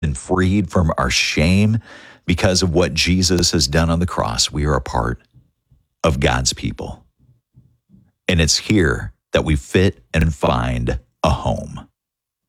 been freed from our shame because of what Jesus has done on the cross. We are a part of God's people. And it's here that we fit and find a home.